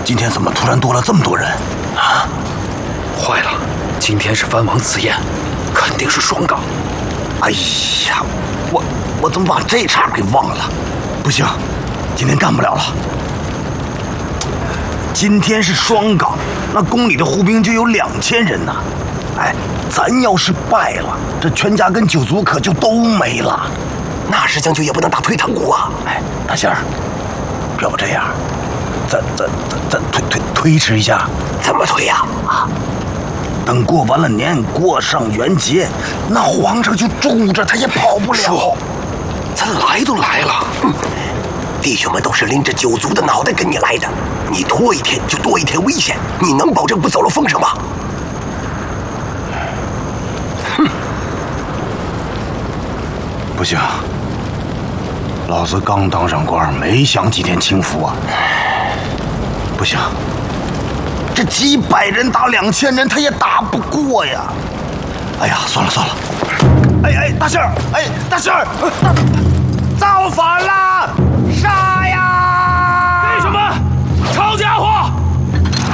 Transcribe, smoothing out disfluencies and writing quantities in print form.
今天怎么突然多了这么多人？啊！ 坏了，今天是藩王赐宴，肯定是双岗。 哎呀，我怎么把这茬给忘了？不行，今天干不了了。今天是双岗，那宫里的护兵就有2000人呢。哎，咱要是败了，这全家跟九族可就都没了。 那石将军也不能打退堂鼓啊！ 哎，大仙儿，要不这样，咱推迟一下。 怎么推呀？啊， 等过完了年，过上元节，那皇上就住着，他也跑不了。 咱来都来了， 弟兄们都是拎着九族的脑袋跟你来的，你拖一天就多一天危险，你能保证不走漏风声吗？ 哼，不行，老子刚当上官，没享几天清福啊！不行，这几百人打2000人，他也打不过呀！哎呀，算了算了。哎，大仙儿，哎，大仙儿，造反啦！